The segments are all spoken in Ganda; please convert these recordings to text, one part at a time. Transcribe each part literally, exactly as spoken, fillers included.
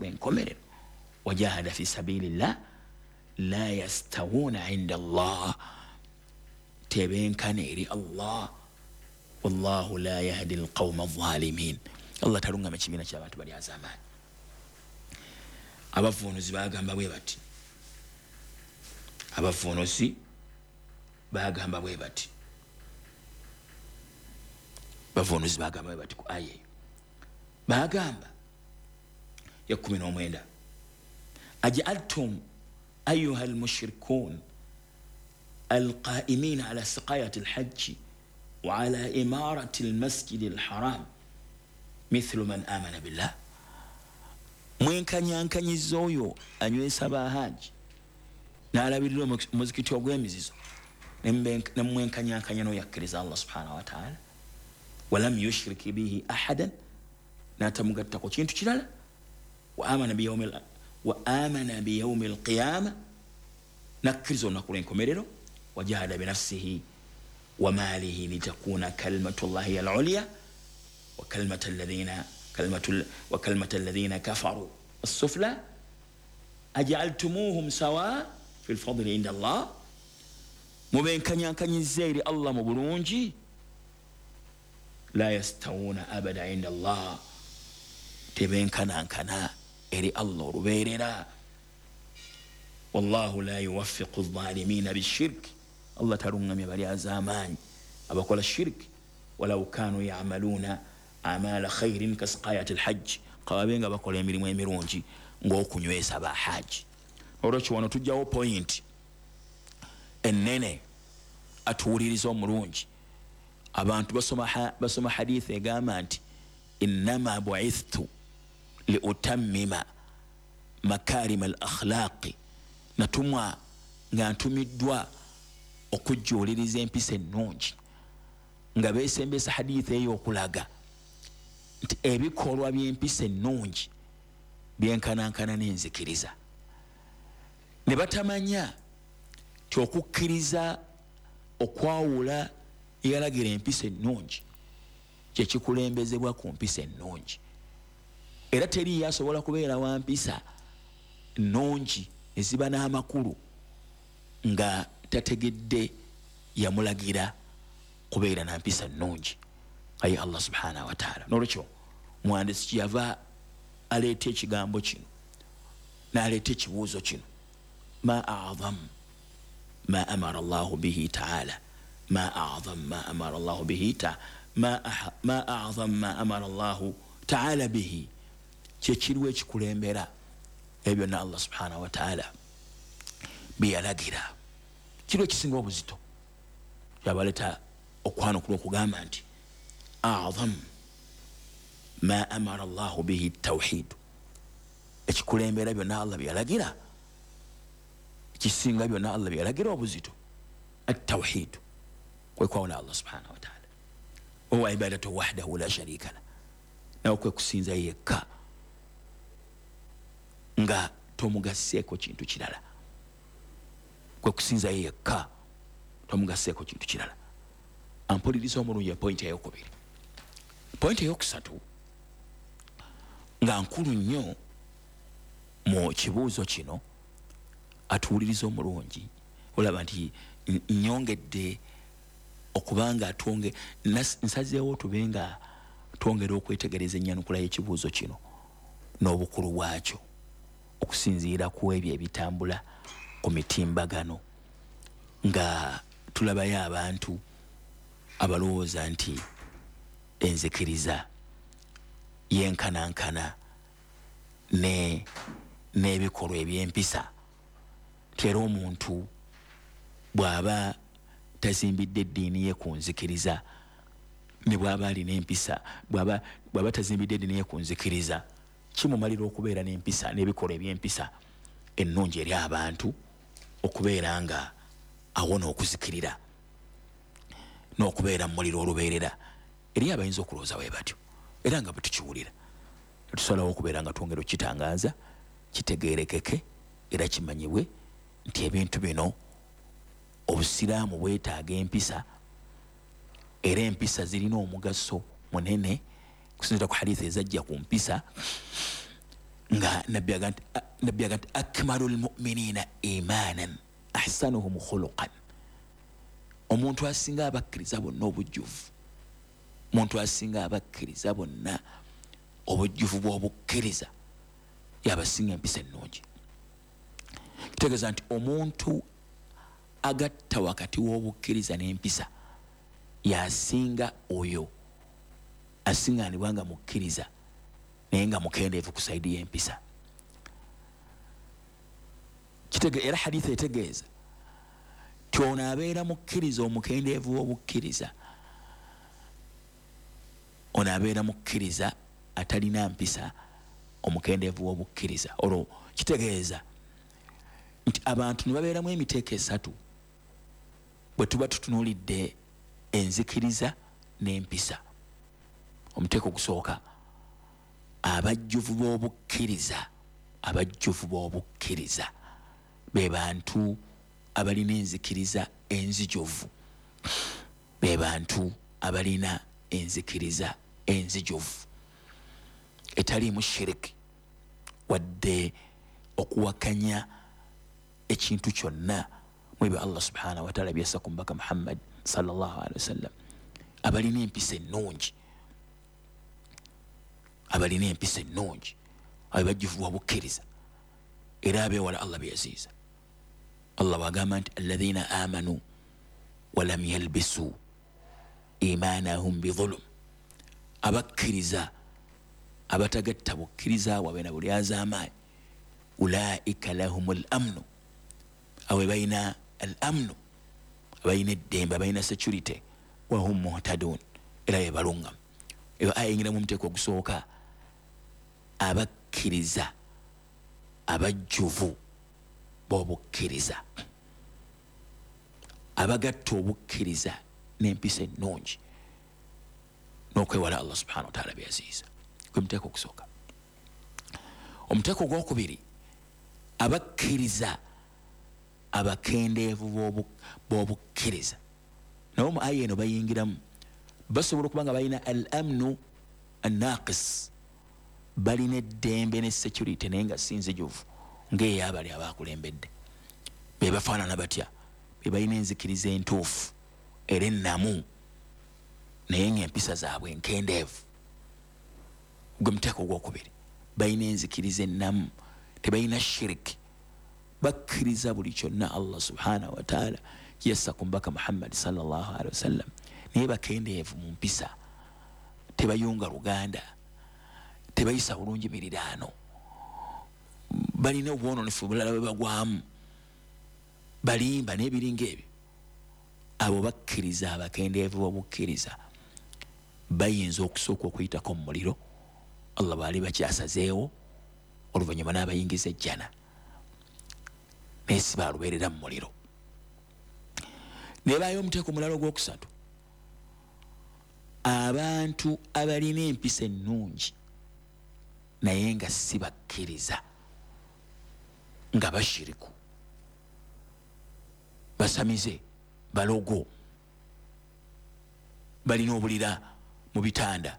lw'enkomerero wajahada fi sabilillah la yastawuna inda Allah tebenkana eri Allah wallahu la yahdi alqawma adh-dhalimin. Allah talungama ekibiina ky'abantu bali azamaani. Abavuunuzi bagamba bwe bati abavuunuzi bagamba bwe bati bavuunuzi bagamba bwe bati ku aya eyo bagamba ya kumi n'omwenda ajaltum ayuha almushrikun القائمين على سقاية الحج وعلى إمارة المسجد الحرام مثل من آمن بالله. mwenkanyankanyiza oyo anywesa bahaji n'alabirira omuzikiti ogw'emizizo nemwenkanyankanya n'oyakkiriza Allah subhanahu wa ta'ala walam yushrik bihi ahadan n'atamugattako kintu kirala wa amana biyawmi alqiyama nakkiriza olunaku lw'enkomerero wajahada binafsihi wa malihi litakuna kalimatu llahi al-ulya wa kalimatu alladhina كلمة وكلمة الذين كفروا السفلى أجعلتموهم سواء في الفضل عند الله مبين كنيا كني زيري الله مبرونجي لا يستوون أبدا عند الله تبين كنا كنا إري الله ربيرنا والله لا يوفق الظالمين بالشرك. الله ترون مبالي زمان أبقول الشرك ولو كانوا يعملون amala khairin kasqayat alhajj qawabenga bakola emirimu emirungi ng'okunywesa bahaji. Olwekyo wano tujjawo point ennene atuwuliriza omulungi. Abantu basoma basoma hadith egamba nti innama bu'ithtu liutammima makarim al-akhlaqi, natumwa nga ntumiddwa okujjuuliriza empisa ennungi, nga beesembesa hadith eyo okulaga nti ebikolwa by'empisa ennungi byenkanankana n'enzikiriza. Ne batamanya ti okukkiriza okwawula eyalagira empisa ennungi kyekikulembezebwa ku mpisa ennungi, era teri yasobola kubeera wa mpisa nnungi eziba n'amakulu nga tategedde yamulagira kubeera na mpisa nnungi aye Allah subhanahu wa ta'ala. Nolwekyo muhandisi kyava aleeta ekigambo kino n'aleeta ekibuuzo kino, ma a'zam ma amara Allah bihi ta'ala, ma a'zam ma amara Allah bihi ta ma ma a'zam ma amara Allah ta'ala bihi, kyekiriwo ekikulembera ebyo na Allah subhanahu wa ta'ala byeyalagira, kiriwo ekisinga obuzito. Kyabaleeta okwanukula okugamba nti أعظم ما أمر الله به التوحيد. ekikulembera byonna Allah byalagira, ekisinga byonna Allah byalagira obuzito at-tawhid, kwe kwawula Allah subhanahu wa ta'ala, wa ibadatu wahdahu la sharika la, nawe kwe kusinza yekka nga tomugaseeko kintu kirala, kwe kusinza yekka tomugaseeko kintu kirala. Ampuliriza omulungi ya point eyokubiri. Point eyokusatu nga nkulu nnyo mu kibuuzo kino, atuwuliriza omulungi olaba nti nnyongedde okubanga atonge nsazeewo tube nga twongera okwetegereza ennyanukula y'ekibuuzo kino n'obukulu bwakyo okusinziira ku ebyo ebitambula ku mitimbagano, nga tulabayo abantu abalowooza nti enzikiriza yenkanankana ne n'ebikolwa eby'empisa. Tera omuntu bw'aba tazimbidde eddiini ye ku nzikiriza, ne bw'aba alina empisa, bw'aba bw'aba tazimbidde eddiini ye ku nzikiriza, kimumalira okubeera n'empisa n'ebikolwa eby'empisa ennungi eri abantu, okubeera nga awona okuzikirira n'okubeera mu muliro olubeerera eri abayinza okulowooza bwe batyo, era nga bwe tukiwulira tusalawo okubeera nga twongera okitangaaza kitegeerekeke era kimanyibwe nti ebintu bino obusiraamu bwetaaga empisa, era empisa zirina omugaso munene kusinziira ku hadithi ezajja ku mpisa. nga nabbi aga nti akmalu lmuminina imanan ahsanuhum khuluqan, omuntu asinga abakkiriza bonna obujjuvu, omuntu asinga abakkiriza bonna obujjuvu bw'obukkiriza yabasinga empisa ennungi. Kitegeeza nti omuntu agatta wakati w'obukkiriza n'empisa yasinga oyo asinganibwa nga mukkiriza naye nga mukendeevu ku saidi y'empisa. Era haditha etegeeza ti ono abeera mukkiriza omukendeevu w'obukkiriza, ono abeera mukkiriza atalina mpisa omukendeevu w'obukkiriza. Olwo kitegeeza nti abantu ne babeeramu emiteeko esatu bwe tuba tutunuulidde enzikiriza n'empisa. Omuteeko ogusooka, abajjuvu b'obukkiriza, abajjuvu b'obukkiriza be bantu abalina enzikiriza enzijuvu, be bantu abalina enzikiriza enzijuvu etaliimu shiriki wadde okuwakanya ekintu kyonna mu ebyo Allah subhanahu wa ta'ala byassa ku mubaka Muhammad sallallahu alaihi wasallam, abalina empisa ennungi, abalina empisa ennungi, abo bajjuvu b'obukkiriza era abeewala Allah beyaziiza. Allah bw'agamba nti alladhina amanu walam yalbisu imanahum bidhulum, abakkiriza abatagatta bukkiriza bwabwe na bulyaza amaanyi, ulaika lahumul amnu, abo balina al amnu, abalina eddembe, abalina security, wahum muhtadun, era be balungamu. Eyo aya eyingira mu muteeko ogusooka, abakkiriza abajjuvu b'obukkiriza abagatta obukkiriza n'empisa ennungi n'okwewala Allah subhanahu wa ta'ala beyaziiza. Gwe muteeko ogusooka. Omuteeko ogwokubiri, abakkiriza abakendeevu b'obukkiriza naye mu aya eno bayingiramu basobola okuba nga balina al amnu annaqis, balina eddembe ne security naye nga si nzijuvu ng'eyabali abakulembedde. Be bafaanana batya? Be balina enzikiriza entuufu era ennamu naye ng'empisa zaabwe enkendeevu. Gwe muteeko ogwokubiri, balina enzikiriza ennamu, tebalina shiriki, bakkiriza buli kyonna Allah subhanahu wa ta'ala yassa ku mubaka Muhammad sallallahu alaihi wasallam, naye bakendeevu mu mpisa, tebayunga luganda, tebayisa bulungi miriraano, balina obwononefu bulala bwe bagwamu, balimba n'ebiringa ebyo. Abo bakkiriza abakendeevu b'obukkiriza bayinza okusooka okuyitako mu muliro Allah bw'ali bakyasazeewo, oluvannyuma n'abayingiza ejjana naye si baalubeerera mu muliro. Nebaayo omuteeko omulala ogwokusatu, abantu abalina empisa ennungi naye nga si bakkiriza, nga bashiriku, basamize, balogo, balina obulira mu bitanda,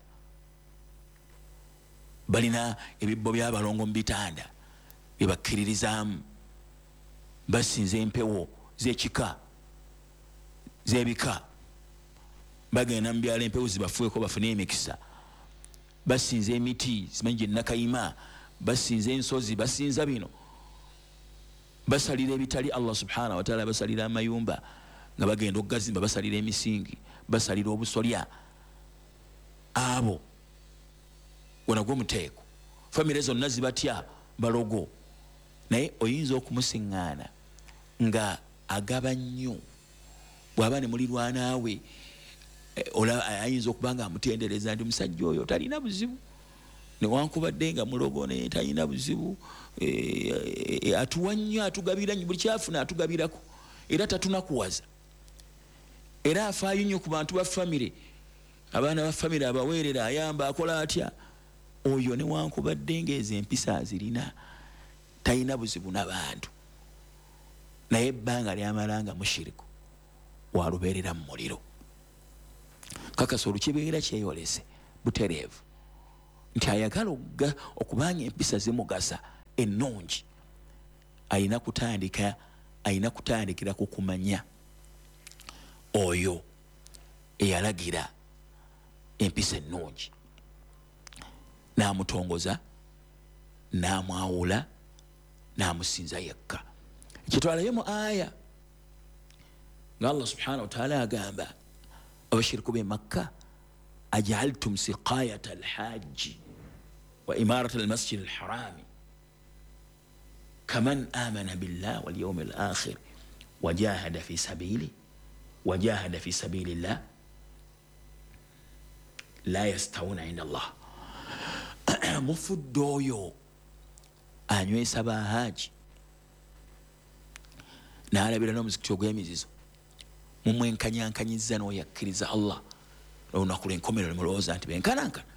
balina ebibbo by'abalongo mu bitanda bye bakkiririzaamu, basinza empewo z'ekika z'ebika, bagenda mu byalo empewo zibafueko bafune emikisa, basinza emiti zimanyi gye nakayima, basinza ensozi, basinza bino, basalira ebitali Allah subhanahu wa ta'ala, basalira amayumba nga bagenda okugazimba, basalira emisingi, basalira obusolya. Abo gwanagwo omuteeko, famire zonna zibatya, balogo, naye oyinza okumusiŋŋaana nga agaba nnyo. Bw'aba ne mulirwanaawe ayinza okuba nga amutendereza nti omusajja oyo talina buzibu, newankubadde nga mulogo naye talina buzibu, atuwa nnyo, atugabira nnyo, buli kyafuna atugabirako, era tatunakuwaza, era afaayo nnyo ku bantu ba famire, abaana ba famire abaweerera, ayamba, akola atya. Oyo newankubadde ng'ezo empisa azirina, talina buzibu n'abantu, naye ebbanga lyamala nga mushiriku, walubeerera mu muliro. Kakasa olukibeera kyeyolese butereevu, nti ayagala okubanga empisa zimugasa ennungi ayina kutandika ayina kutandikira ku kumanya oyo eyalagira empisa ennungi n'amutongoza n'amwawula n'amusinza yekka. Kitwalayo mu aya nga Allah subhanahu wa ta'ala agamba abashiriku b'e Makka aj'altum siqayata alhajji wa imarata almasjid alharami kaman amana billah wal yawmil akhir wajahada fi sabili wajahada fi sabilillah la yastawuna inda Allah. Mufudde oyo anywesa bahaji n'alabira n'omuzikiti ogw'emizizo mumwenkanyankanyiza n'oyakkiriza Allah n'olunaku lw'enkomerero mulowooza nti benkanankana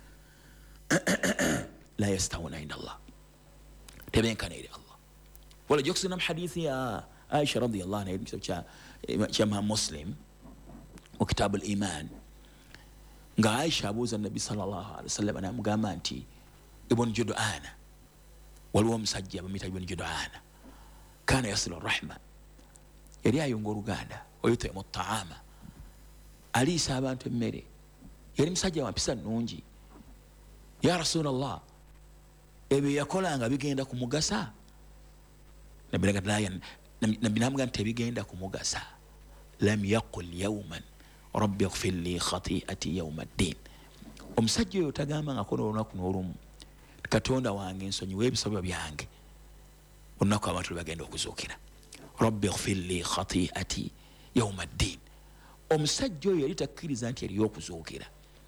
la yastawuna inda Allah, tebenkana eri Allah. wala jokusina mu hadithi ya Aisha radiyallahu anha mu kitabu kya Imam Muslim mu kitabu al-Iman nga Aisha abuuza Nabi sallallahu alaihi wasallam n'amugamba nti Ibn Jud'ana, waliwo omusajja bamuyita Ibn Jud'ana, kana yasilu rahma, yali ayunga oluganda, wayutimu taama, aliisa abantu emmere, yali musajja wa mpisa nnungi. Ya Rasulallah, ebyo yakolanga bigenda kumugasa? Nabbi n'amugamba nti tebigenda kumugasa. Lam yaqul yawman rabbi ighfir li khati'ati yawma ddin. Omusajja oyo tagambangako n'olunaku n'olumu, Katonda wange nsonyiwa ebisabwa byange olunaku abantu lwe bagenda okuzuukira. Rabbi ighfir li khati'ati yawma ddin. Omusajja oyo yali takkiriza nti yali okuzuukira.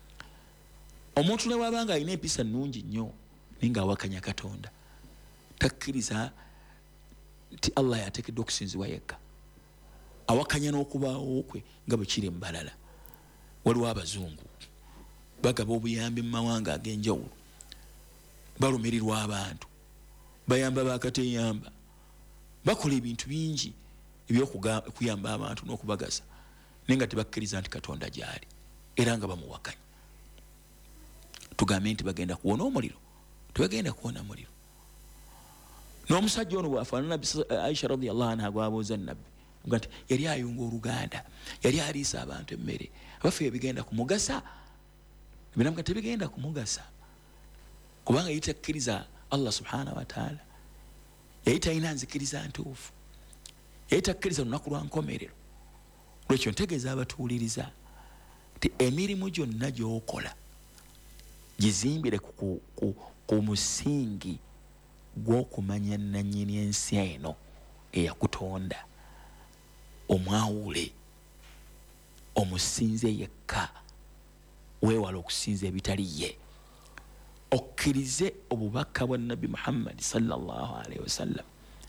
Omuntu ne wabanga alina empisa nnungi nnyo naye ng'awakanya Katonda, takkiriza nti Allah yateekeddwa okusinzibwa yekka, awakanya n'okubaawo kwe nga bwe kiri mu balala. Waliwo abazungu bagaba obuyambi mu mawanga ag'enjawulo, balumirirwa abantu, bayamba bakateyamba, bakola ebintu bingi ebyokuyamba abantu n'okubagasa naye nga tebakkiriza nti Katonda gy'ali era nga bamuwakanya. Tugambe nti bagenda kuwona omuliro? Tebagenda kuwona muliro. N'omusajja ono bw'afaanana Aisha radiyallahu anha gwabuuza Nabbi nti yali ayunga oluganda, yali aliisa abantu emmere, abaffe ebigenda kumugasa? Ebinamuga tebigenda kumugasa kubanga yali takkiriza Allah subhanahu wa ta'ala, yali talina nzikiriza ntuufu, yali takkiriza lunaku lwa nkomerero. Lwekyo ntegeeza abatuuliriza nti emirimu gyonna gy'okola gizimbire ku, ku, ku musingi gw'okumanya nannyini ensi eno eyakutonda, omwawule, omusinze yekka, weewala okusinza ebitali ye, okkirize obubaka bwa Nabbi Muhammad sallallahu alaihi wasallam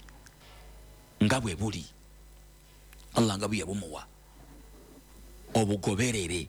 nga bwe buli, Allah nga bwe yabumuwa, obugoberere,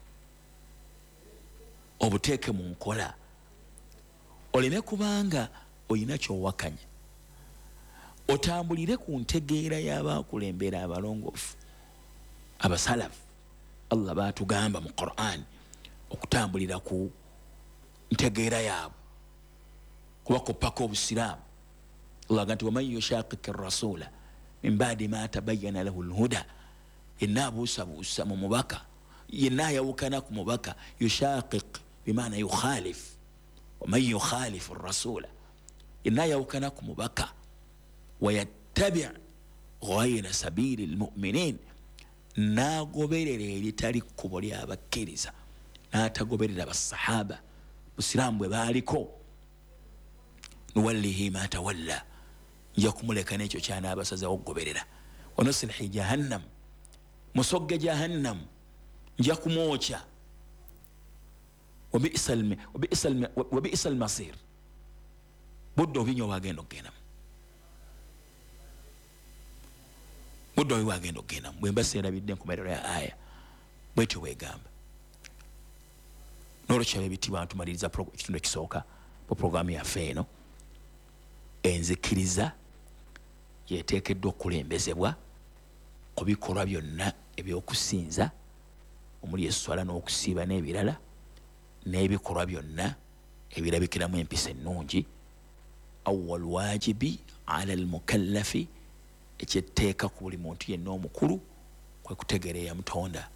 obuteeke mu nkola, oleme kubanga olina kyowakanya, otambulire ku ntegeera y'abakulembera abalongoofu abasalafu. Allah baatugamba mu Qur'an okutambulira ku ntegeera yaabwe, kubakoppako obusiraamu. Allah agamba nti waman yushaqiqi rasula min ba'di ma tabayyana lahu alhuda, yenna abuusabuusa mu mubaka, yenna ayawukana ku mubaka, yushaqiq bimaana yukhalif, waman yukhalifu rasula, yenna ayawukana ku mubaka, wayattabi' ghayra sabili lmuminin, n'agoberera eritali kkubo ly'abakkiriza, n'atagoberera basahaba busiraamu bwe baaliko, nuwallihi ma tawalla, nja kumuleka n'ekyo ky'anaabasazawo okugoberera, wa nuslihi jahannam, musogge jahannam nja kumwokya, wa bi'sa almasir, budde obinywa wagenda okugendamu, budde obi wagenda okugendamu. Bwe mba seerabidde enkomerero ya aya bwetyo bwegamba. N'olwekyo ebitibwa ntumaliriza ekitundu ekisooka ku puroguramu yaffe eno. Enzikiriza yeteekeddwa okulembezebwa ku bikolwa byonna eby'okusinza omuli esswala n'okusiiba n'ebirala, n'ebikolwa byonna ebirabikiramu empisa ennungi. awwal wajibi ala almukallafi, ekyeteeka ku buli muntu yenna omukulu kwe kutegeera eyamutonda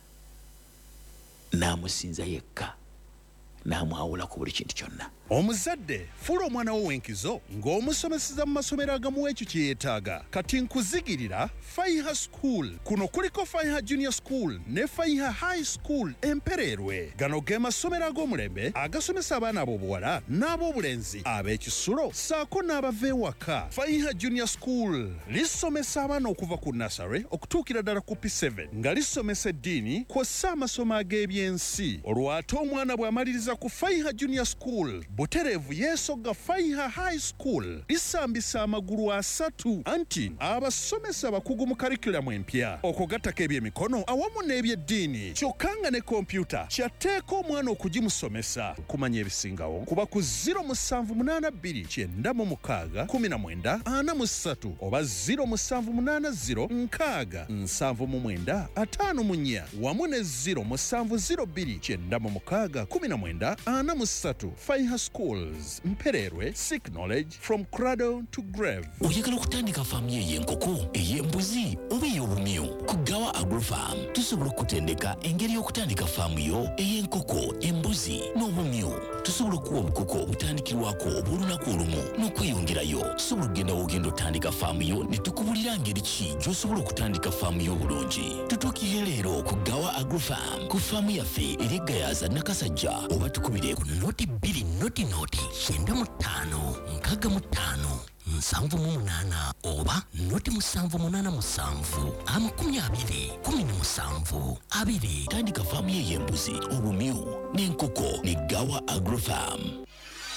n'amusinza yekka n'amwawula ku buli kintu kyonna. Omuzadde fuula omwana wo w'enkizo ng'omusomeseza mu masomero agamuwa ekyo kye yeetaaga. Kati nkuzigirira Faiha School. Kuno kuliko Faiha Junior School ne Faiha High School Empererwe. Gano ge masomero ag'omulembe agasomesa abaana ab'obuwala n'ab'obulenzi ab'ekisulo ssaako n'abava ewaka. Faiha Junior School lisomesa abaana okuva ku nursery okutuukira ddala ku P seven nga lisomesa eddiini kw'ossa amasomo ag'ebyensi. Olwo ate omwana bw'amaliriza ku Faiha Junior School, butereevu yeesogga Faiha High School lisambisa amagulu asatu anti abasomesa bakugu mu karikulamu empya okugattako ebyemikono awamu n'ebyeddiini. Kyokka nga ne kompyuta kyateeka omwana okugimusomesa. Kumanya ebisingawo kuba ku zero musanvu munaana bbiri kyenda mu mukaaga kumi na mwenda ana mu ssatu oba zero musanvu munaana zero nkaaga nsanvu mu mwenda ataano mu nnya wamu ne zero musanvu zero bbiri kyenda mu mukaaga kumi na mwenda ana mu ssatu. Faiha Schools Mpererwe, seek knowledge from cradle to grave. Oyagala okutandika faamu ey'enkoko, ey'embuzi oba ey'obumyu? Ku Gawa Agrofarm tusobola okutendeka engeri y'okutandika faamu yo ey'enkoko, embuzi n'obumyu. Tusobola okuwa obukoko obutandikirwako obw'olunaku olumu n'okweyongerayo. Tusobola okugenda w'ogenda otandika faamu yo ne tukubulira ngeri ki gy'osobola okutandika faamu yo obulungi. Tutuukire leero ku Gawa Agrofarm ku faamu yaffe eri Gayaza Nakasajja, oba tukubire ku noti bbiri noti noti kyenda mu ttaano nkaaga mu ttaano nsanvu mu munaana oba noti musanvu munaana musanvu amakumi abiri kumi na musanvu abiri. Tandika faamu ye y'embuzi, obumyu n'enkoko ne Gawa Agrofarm.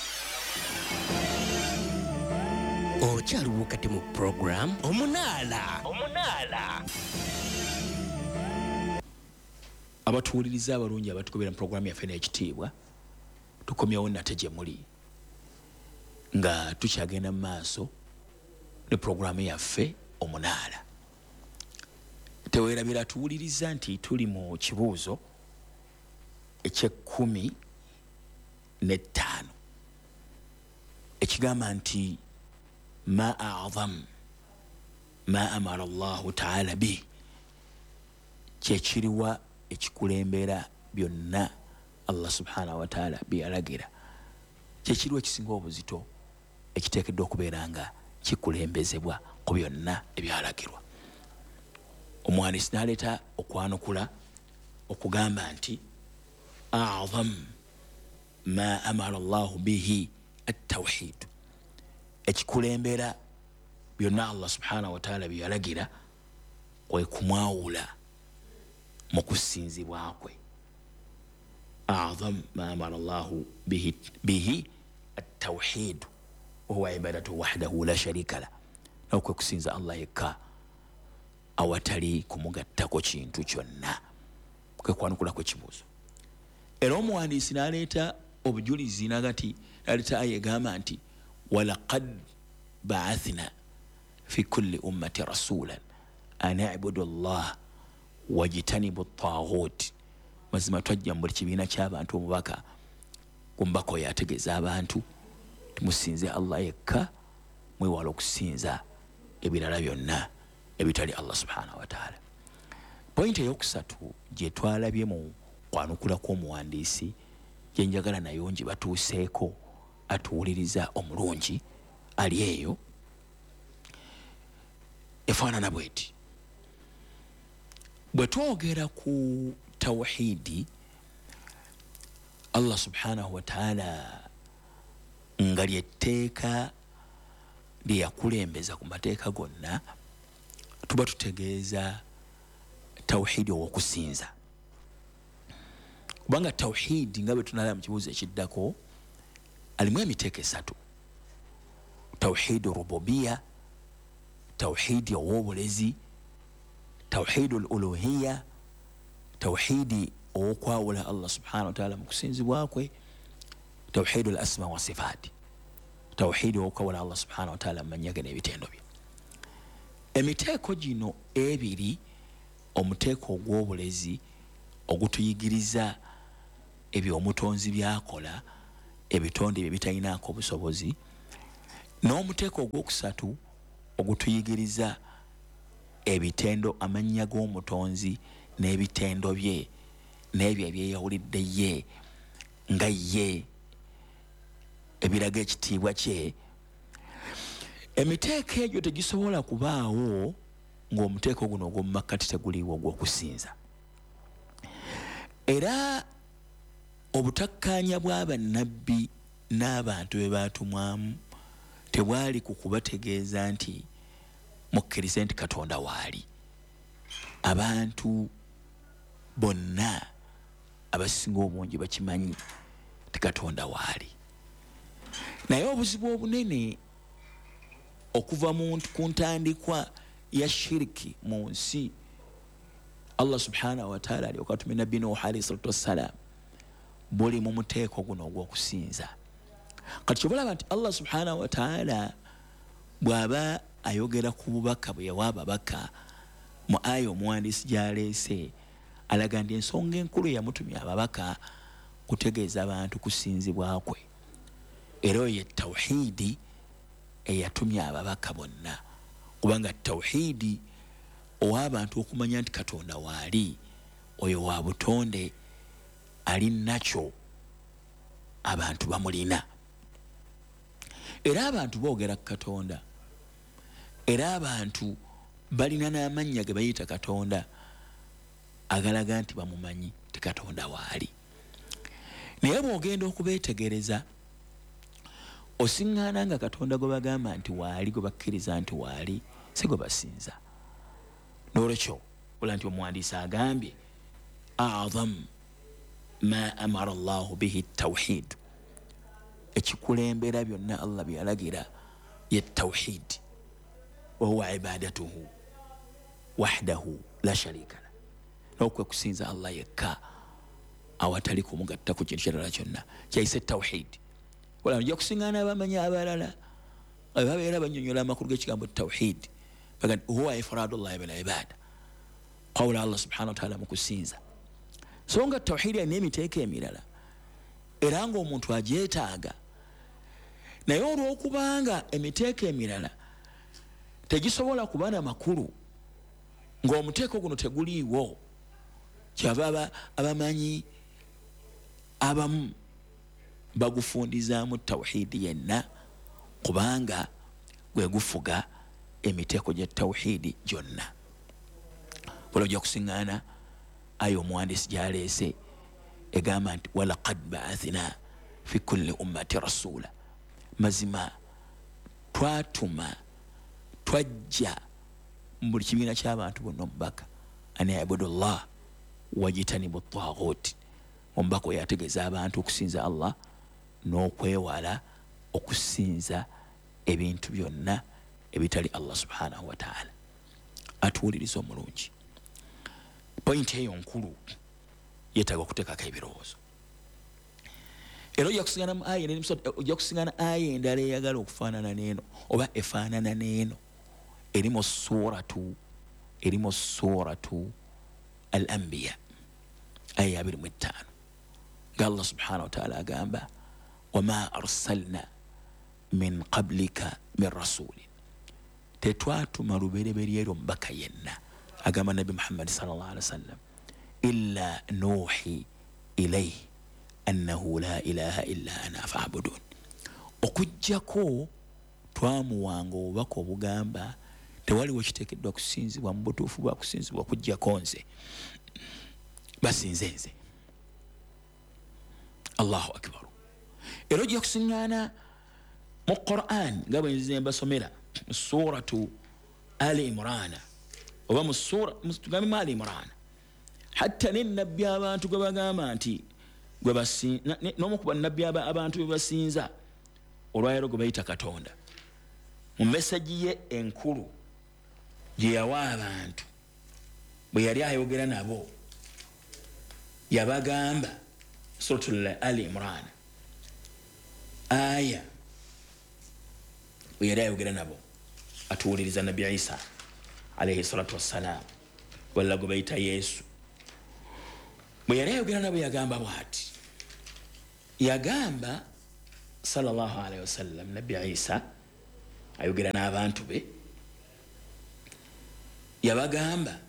Okyaliwo kati mu program Omunaala. Omunaala. Abatuwuliriza abalungi abatukubira mu programu yaffe n'ekitiibwa, tukomyewo nate gye muli nga tukyagenda mu maaso ne programu yaffe Omunaala. Teweerabira tuwuliriza nti tuli mu kibuuzo eky'ekkumi n'ettaano ekigamba nti ma a'zam ma amara Allahu ta'ala bi, kyekiriwa ekikulembera byonna Allah subhanahu wa ta'ala byalagira. Kyekiriwa ekisinga obuzito ekiteekeddwa okubeera nga kikulembezebwa ku byonna ebyalagirwa. Omuwandiisi n'aleeta okwanukula okugamba nti a'zam ma amara Allahu bihi at-tawhid, ekikulembera byonna Allah subhanahu wa ta'ala byalagira kwe kumwawula mu kusinzibwa kwe. أعظم ما أمر الله به به التوحيد وهو عبادته وحده لا شريك له. لو كسينز الله يكا awatali kumugattako kintu kyonna. Kwe kwanukula kwe kibuuzo. Era omuwandiisi n'aleeta obujulizi n'agati n'aleeta aya egamba nti walaqad ba'athna fi kulli ummati rasulan an a'budu Allah wajtanibu at-taghut. Mazima twajja mu buli kibiina ky'abantu omubaka ku mbaka oyo ategeeza abantu tumusinze Allah yekka, mwewala okusinza ebirala byonna ebitali Allah subhanahu wa ta'ala. Point eyokusatu gye twalabye mu kwanukula kw'omuwandiisi gye njagala nayo ngi batuuseeko atuwuliriza omulungi ali eyo efaanana bweti. Bwe twogera ku tawhidi, Allah subhanahu wa ta'ala nga lyetteeka lyeyakulembeza ku mateeka gonna, tuba tutegeeza tawhidi ow'okusinza. Kubanga tawhidi nga bwe tunalaba mu kibuuzo ekiddako alimu emiteeka esatu: tawhidi rububiya, tawhidi ow'obulezi, tawhidi uluhiya, tawhidi okwawula Allah subhanahu wa ta'ala mu kusinzibwa kwe, tawhidi al-asma wa sifati, tawhidi okwawula Allah subhanahu wa ta'ala mu mannya ge n'ebitendo bye. Emiteeko gino ebiri, omuteeko ogw'obulezi ogutuyigiriza ebyo omutonzi byakola ebitonde bye bitalinaako obusobozi, n'omuteeko ogwokusatu ogutuyigiriza ebitendo amannya g'omutonzi n'ebitendo bye n'ebyo ebyeyawulidde ye nga ye ebiraga ekitiibwa kye. Emiteeko egyo tegisobola kubaawo ng'omuteeko guno ogw'omu makkati teguliiwo ogw'okusinza. Era obutakkaanya bw'abannabbi n'abantu be baatumwamu tebwali ku kubategeeza nti mukkirize nti Katonda waali. Abantu bonna abasinga obungi bakimanyi nti Katonda waali. Naye obuzibu obunene okuva ku ntandikwa ya shiriki mu nsi, Allah subhanahu wa ta'ala alyoka atumya nabbi Nuh alayhi salatu wassalam, buli mu muteeko guno ogw'okusinza. Kati kyobulaba nti Allah subhanahu wa ta'ala bw'aba ayogera ku bubaka bwe yawa ababaka mu aya omuwandiisi gy'aleese, alaga nti ensonga enkulu yamutumya ababaka kutegeeza abantu kusinzibwa kwe. Era oyo ye tawhiidi eyatumya ababaka bonna, kubanga tawhiidi ow'abantu okumanya nti Katonda waali, oyo wa butonde ali nakyo, abantu bamulina. Era abantu boogera ku Katonda, era abantu balina n'amannya ge bayita Katonda agalaga nti bamumanyi ti Katonda waali. Naye bw'ogenda okubeetegereza osiŋŋaana nga Katonda gwe bagamba nti waali, gwe bakkiriza nti waali, si gwe basinza. N'olwekyo olaba nti omuwandiisi agambye a'zamu ma amara Allahu bihi tawhid, ekikulembera byonna Allah bye yalagira ye tawhid, wa huwa ibadatuhu wahdahu la sharika la, n'okwe kusinza Allah yekka awatali kumugatta ku kintu kirala kyonna, kyayise tawhid. Wala nja kusiŋŋaana abamanyi abalala ababeera bannyonnyola amakulu g'ekigambo tawhid, bagamba huwa ifradullahi bil ibada, qawla Allah subhanahu wa ta'ala mu kusinza. So nga tawhid alina emiteeko emirala era ng'omuntu agyetaaga, naye olw'okubanga emiteeko emirala tegisobola kuba na makulu ng'omuteeko guno teguliiwo, kyava abamanyi abamu bagufundizaamu tawhidi yenna, kubanga gwe gufuga emiteeko gya tawhidi gyonna. Wala ojja kusiŋŋaana ayo omuwandiisi gy'aleese egamba nti walaqad ba'athna fi kulli ummati rasula, mazima twatuma twajja mu buli kibiina ky'abantu bonna omubaka an yabudu llah wajitanibu ttaghuut, omubaka oyo ategeeza abantu okusinza Allah n'okwewala okusinza ebintu byonna ebitali Allah subhanahu wa ta'ala. Atuwuliriza omulungi, pointi eyo nkulu yeetaaga okuteekako ebirowoozo. Era ojja kusiŋŋaana aya ojja kusiŋŋaana aya endala eyagala okufaanana n'eno oba efaanana n'eno eri mu suratu eri mu suratu al anbiya aya abiri mu ttaano nga Allah subhanahu wa ta'ala agamba wama arsalna min qablika min rasulin, tetwatuma lubereberyeero omubaka yenna, agamba Nabi Muhammad sallallahu alaihi wasallam, illa nuhi ilayhi annahu la ilaha illa ana fa'budun, okujjako twamuwanga obubaka obugamba tewaliwo kiteekeddwa kusinzibwa mu butuufu bwa kusinzibwa okujjako nze, basinze nze. Allahu akbar. Era ojja kusiŋŋaana mu Qur'an nga bwe nzize mbasomera mu suratu Ali Imran oba mu sura tugambe Ali Imran, hatta n'ennabbi abantu gwe bagamba nti gwe basinza, n'omu ku bannabbi abantu be basinza olwaleero gwe bayita Katonda, mu mesaji ye enkulu gye yawa abantu bwe yali ayogera nabo yabagamba suratul Ali Imran aya bwe yali ayogera nabo atuwuliriza Nabi Isa alayhi salatu wassalam walla gwe bayita Yesu, bwe yali ayogera nabo yagamba bw'ati, yagamba sallallahu alaihi wasallam nabbi Isa ayogera n'abantu be yabagamba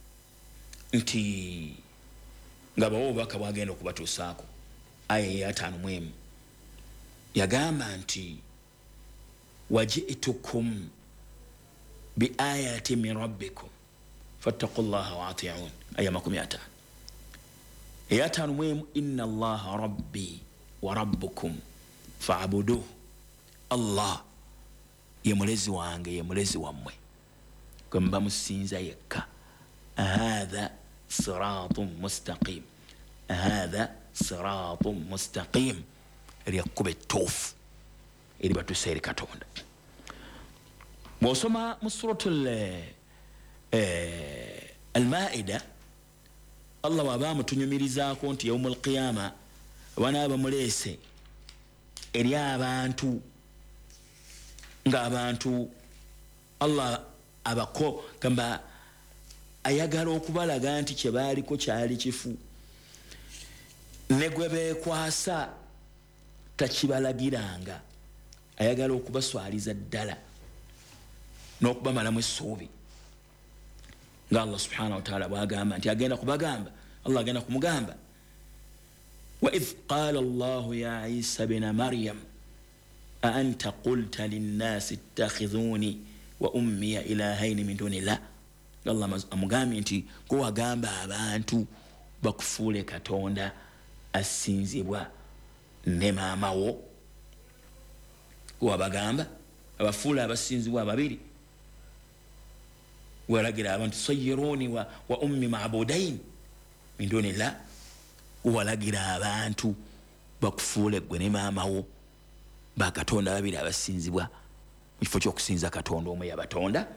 nti nga bawo obubaka bwagenda okubatuusaako aya eyataano mu emu yagamba nti waji'tukum bi ayati min rabbikum fattaqullaha wa ati'un aya makumi ataano eyataano mu emu inna allaha rabbi wa rabbukum fa'buduhu Allah ye mulezi wange ye mulezi wammwe gwe muba musinza yekka hadha siratun mustaqim hadha siratun mustaqim eryakuba ettoofu eribatuusa eri Katonda bw'osoma mu suratul al-Maida Allah waba amutunyumirizaako nti yawmul qiyama banaaba muleese eri abantu ng'abantu Allah abako kamba ayagala okubalaga nti kye baaliko kyali kifu ne gwe beekwasa takibalagiranga ayagala okubaswaliza ddala n'okubamalamu essuubi nga Allah subhanahu wa ta'ala bwagamba nti agenda kubagamba Allah agenda kumugamba wa idh qala Allahu ya Isa bina Maryam a anta qulta linnasi ittakhidhuni wa ummiya ilahaini min dunillah Allah amugambye nti gwe wagamba abantu bakufuule Katonda asinzibwa ne maama wo wabagamba abafuula abasinzibwa ababiri walagira abantu sayyiruni wa, wa ummi ma'budain min dunillah walagira abantu bakufuule gwe ne maama wo bakatonda babiri abasinzibwa mu kifo ky'okusinza Katonda omu yabatonda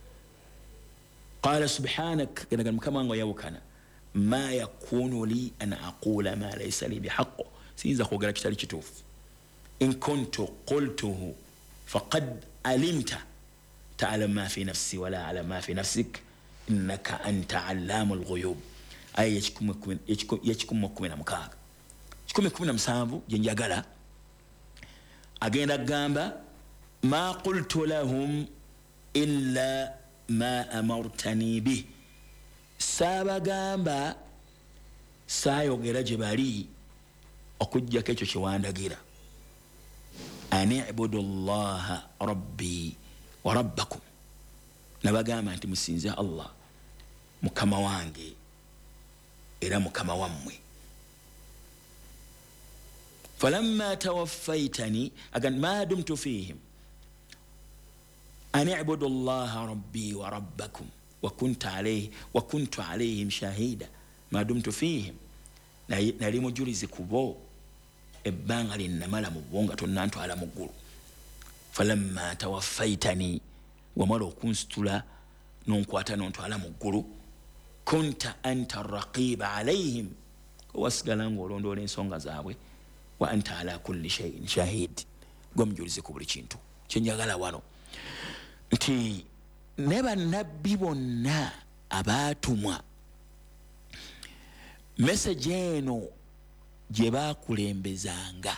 qala subhanak ganaga mukama ngo yawukana ma yakunu li an aqula ma laysa li bihaqq sinza kwogera kitali kituufu in kuntu qultuhu faqad alimta ta'lam ma fi nafsi wala a'lam ma fi nafsik innaka anta 'allamul ghuyub aya yekikumi kumi na mukaaga kikumi kumi na musanvu gye njagala agenda gamba ma qultu lahum illa ma amartani bih saabagamba saayogera gye bali okujjako ekyo kyewandagira ani ibudu llaha rabbi wa rabbakum nabagamba nti musinze Allah mukama wange era mukama wammwe falamma tawaffaitani agan ma dumtu fihim ani ibudu llaha rabbi wa rabbakum wa kuntu alayhi wa kuntu alayhim shahida ma dumtu fihim nali mujulizi kubo ebbanga linnamala mu bo nga tonnantwala mu ggulu falamma tawaffaitani wamala okunsitula nonkwata nontwala mu ggulu kunta anta raqiba alayhim wasigala ng'olondoola ensonga zaabwe wa anta ala kulli shay'in shahid gwe mujulizi ku buli kintu kyenjagala wano nti ne bannabbi bonna abaatumwa message eno gye baakulembezanga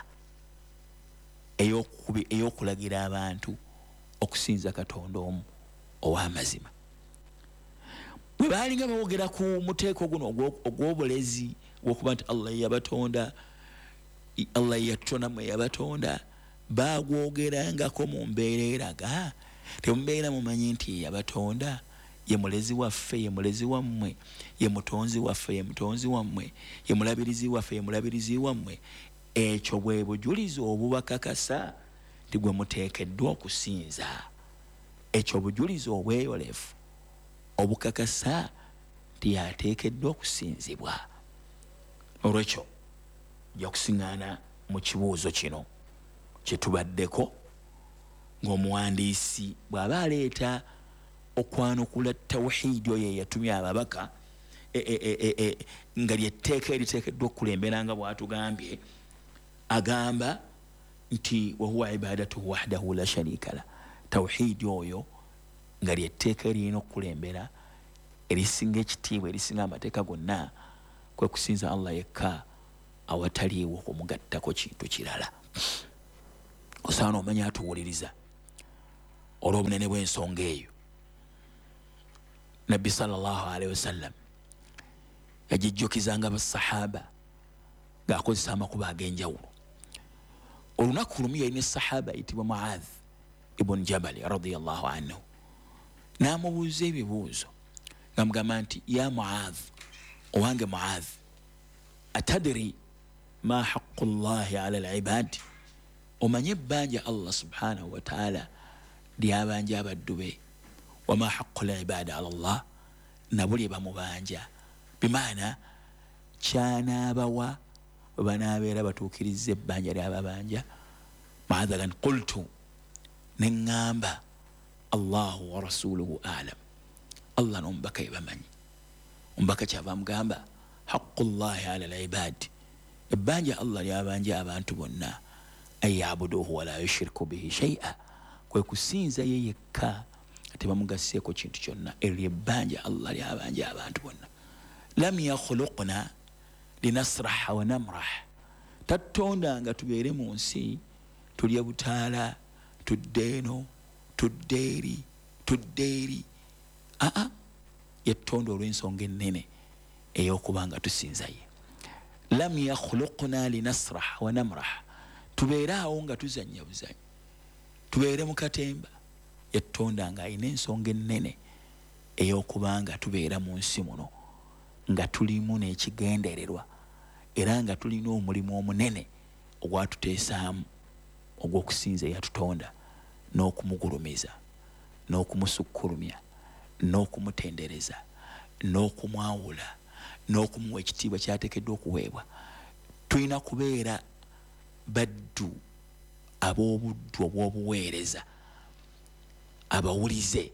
ey'okulagira abantu okusinza Katonda omu ow'amazima bwe baalinga bawogera ku muteeko guno ogw'obulezi gwokuba nti Allah yabatonda Allah yatutonda mwe yabatonda baagwogerangako mu mbeera eraga temubeera mumanyi nti yabatonda ye mulezi waffe ye mulezi wammwe ye mutonzi waffe ye mutonzi wammwe ye mulabirizi waffe ye mulabirizi wammwe ekyo bwe bujulizi obubakakasa nti gwe muteekeddwa okusinza ekyo bujulizi obweyolefu obukakasa nti yateekeddwa okusinzibwa olwekyo ojja kusiŋŋaana mu kibuuzo kino kye tubaddeko ng'omuwandiisi bw'aba aleeta okwanukula tawhiidi oyo yatumye ababaka e, e, e, e, nga lyetteeka eriteekeddwa okukulembera nga bw'atugambye agamba nti wahuwa ibadatuhu wahdahu la sharika la tawhiidi oyo nga lyetteeka eriyina okukulembera erisinga ekitiibwa erisinga amateeka gonna kwe kusinza Allah yekka awataliiwo okumugattako kintu kirala osaana omanya atuwuliriza olw'obunene bw'ensonga eyo. Nabbi sallallahu alaihi wasallam yagijjukizanga basahaba ng'akozesa amakuba ag'enjawulo. Olunaku lumu yalina esahaba ayitibwa Muadh ibn Jabal radiyallahu anhu, n'amubuuza ebibuuzo ng'amugamba nti ya Muadh, owange Muadh, atadri ma haqqu llahi ala al-ibad, omanye ebbanja Allah subhanahu wa ta'ala lyabanja abaddu be, wama haqqu al-ibad ala Allah, nabuli bamubanja, bimaana kyanaabawa bwe banaabeera batuukiriza ebbanja lyababanja. Maadhalan qultu, ne ŋŋamba Allahu wa rasuluhu alam, Allah n'omubaka ye bamanyi. Omubaka kyava amugamba haqqu llahi ala al-ibad, ebbanja Allah lyabanja abantu bonna, an yabuduhu wala yushriku bihi shay'a, kwe kusinza ye yekka ate bamugaseeko kintu kyonna. Eryo ebbanja Allah lyabanja abantu bonna. Lam yakhluqna linasraha wa namrah, tatonda nga tubeere mu nsi tulya butaala, tudde eno tudde eri tudde eri. Aa, yettonda olw'ensonga ennene ey'okuba nga tusinza ye. Lam yakhluqna linasraha wa namrah, tubeere awo nga tuzannya buzanyi, tubeere mu katemba. Yettonda nga alina ensonga ennene ey'okuba nga tubeera mu nsi muno nga tulimu n'ekigendererwa era nga tulina omulimu omunene ogwatuteesaamu ogw'okusinza eyatutonda n'okumugulumiza n'okumusukkulumya n'okumutendereza n'okumwawula n'okumuwa ekitiibwa kyateekeddwa okuweebwa. Tulina kubeera baddu ab'obuddu obw'obuweereza, abawulize,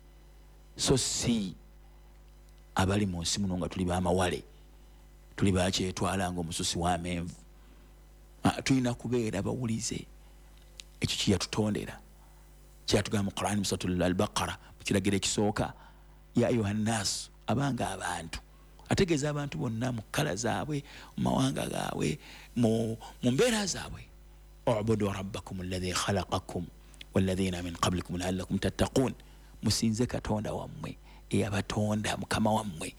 so si abali mu nsi muno nga tuli b'amawale, tuli bakyetwala ng'omususi w'amenvu. Tulina kubeera bawulize. Ekyo kyeyatutondera kyatugamba mu Qur'an mu Suratul Al-Baqara mu kiragiro ekisooka, ya ayuha nnaasu, abanga abantu, ategeeza abantu bonna mu kkala zaabwe, mu mawanga gaabwe, mu mbeera zaabwe. ubudu rabbakum alladhi khalaqakum walladhina min qablikum la'allakum tattaqun, musinze Katonda wammwe eyabatonda, mukama wammwe,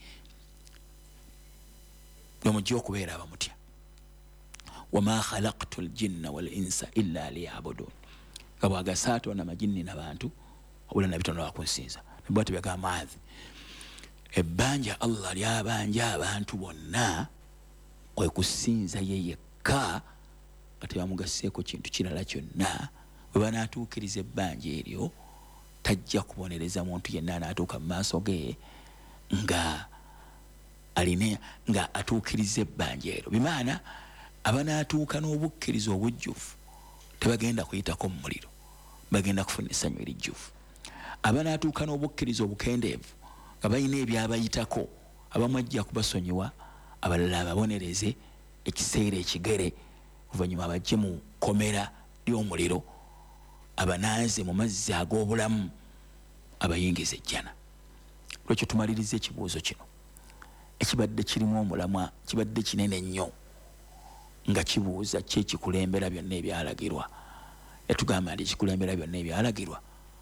nomujja okubeera abamutya. Wama khalaqtu al-jinna wal insa illa liya'budun, nga bw'agasa atonda amajinni n'abantu wabula nabitonda bakunsinza. Nebw'atyo byagamba Muadh, ebbanja Allah lyabanja abantu bonna kwe kusinza ye yekka nga tebamugaseeko kintu kirala kyonna. Bwe banaatuukiriza ebbanja eryo, tajja kubonereza muntu yenna anaatuuka mu maaso ge nga alina nga atuukiriza ebbanja eryo. Bimaana abanaatuuka n'obukkiriza obujjufu tebagenda kuyitako mu muliro, bagenda kufuna essanyu erijjufu. Abanaatuuka n'obukkiriza obukendeevu nga balina ebyabayitako, abamu ajja kubasonyiwa, abalala ababonereze ekiseera ekigere, oluvannyuma bajje mu kkomera ly'omuliro, abanaaze mu mazzi ag'obulamu, abayingiza ejjana. Lwekyo tumaliriza ekibuuzo kino ekibadde kirimu omulamwa, kibadde kinene nnyo, nga kibuuza ki ekikulembera byonna ebyalagirwa. Yatugamba nti ekikulembera byonna ebyalagirwa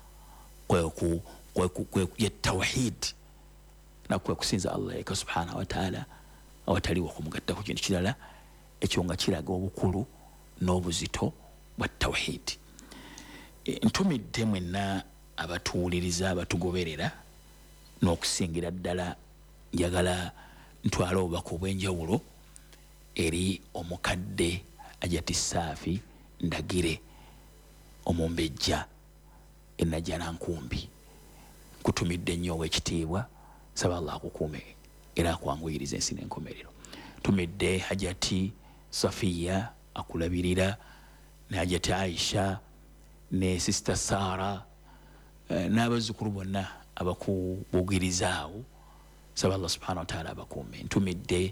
ye tawhid, nakwe kusinza Allah yekka subhanahu wa ta'ala, awataliwo okumugatta ku kintu kirala. Ekyo nga kiraga obukulu n'obuzito bwa tawhid. Ntumidde mwenna abatuwuliriza, abatugoberera, n'okusingira ddala njagala ntwala obubaka obw'enjawulo eri omukadde Ajati Saafi Ndagire Omumbejja e Najjanankumbi. Kutumidde nnyo ow'ekitiibwa, saba Allah akukuume era akwanguyiriza ensi n'enkomerero. Tumidde Hajati Safiya akulabirira, ne Hajati Aisha, ne Sister Sara, n'abazzukulu bonna abakubugirizaawo, saba Allah subhanahu wa ta'ala abakuume. Ntumidde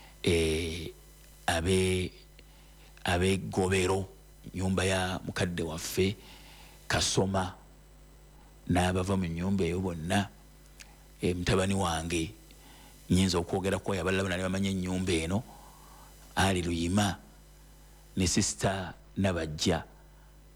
abe ab'eggobero, nyumba ya mukadde waffe Kasoma, n'abava mu nyumba eyo bonna, mutabani wange nyinza okwogera ko abalala bonna ne bamanya ennyumba eno, Ali Luyima ne Sister Nabajja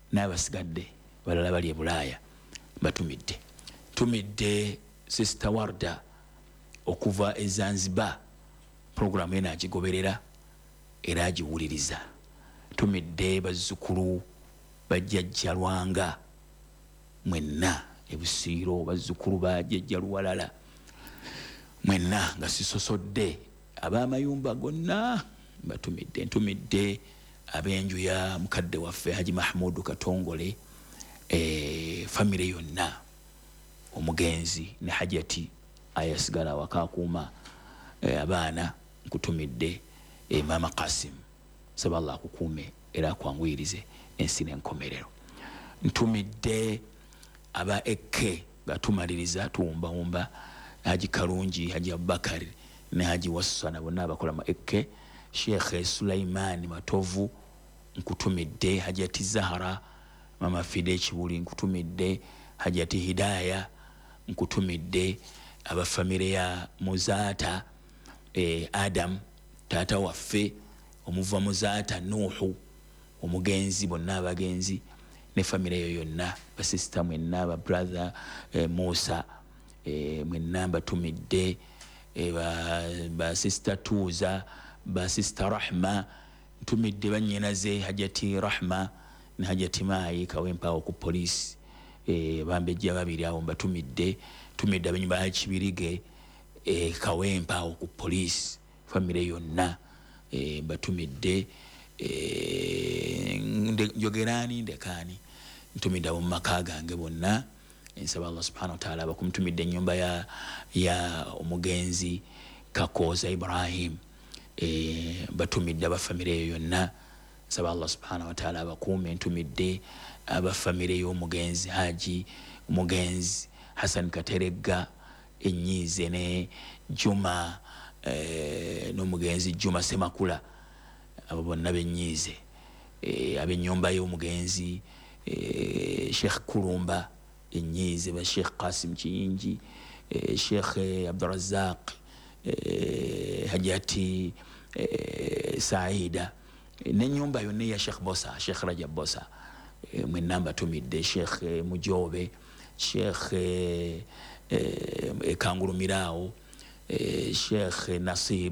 n'abasigadde balala bali e Bulaaya batumidde. Tumidde Sister Warda okuva e Zanzibar, programu ena agigoberera era agiwuliriza. Tumidde bazzukulu bajjajja Lwanga mwenna e Busiiro, bazzukulu bajjajja Luwalala mwenna nga sisosodde, ab'amayumba gonna batumidde. Ntumidde ab'enju ya mukadde waffe Haji Mahmudu Katongole, e famire yonna, omugenzi ne Hajati ayasigala wakakuuma e, abaana nkutumidde e, Mama Qasim, saba Allah akukuume era akwanguyirize ensi n'enkomerero. Ntumidde aba Ekke gatumaliriza tuwumbawumba, Haji Karungi, Haji Abubakar ne Haji Wassana bonna abakola mu Ekke, Sheikh Sulaiman Matovu nkutumidde, Hajati Zahara, Mama Fide Kibuli nkutumidde, Hajati Hidaya nkutumidde, abafamire ya Muzata e, Adam tata waffe omuva Muzata Nuhu omugenzi, bonna abagenzi ne famire yo yonna, basista mwenna, ba brother e, Musa e, mwenna batumidde, e, ba, ba sister Tuza, ba sister Rahma ntumidde, banyenaze Hajati Rahma ne Hajati Mai Kawempa ku police e, bambejja babiri awo batumidde. Tumidde ab'ennyumba ya Kibirige e, Kawempa ku police famire yonna e, batumidde e, njogerani ndekani ntumidde mu maka gange bonna. Nsaba Allah subhanahu wa ta'ala bakumtumidde ennyumba ya, ya omugenzi Kakoza Ibrahim e, batumidde abafamire yonna. Nsaba Allah subhanahu wa ta'ala bakuume. Ntumidde abafamire y'omugenzi Haji omugenzi Hassan Katerega Enyize ne Juma e, n'omugenzi Juma Semakula, abo bonna benyize e, ab'ennyumba y'omugenzi e, Sheikh Kurumba Enyize, ba Sheikh Qasim Kiyingi e, Sheikh Abdurrazzaq e, Hajati e, Saida e, n'ennyumba yonna ya Sheikh Bosa, Sheikh Rajab Bosa e, mwenna batumidde, Sheikh e, Mujobe, Sheikh e, e, Kangurumirao e, Sheikh Nasib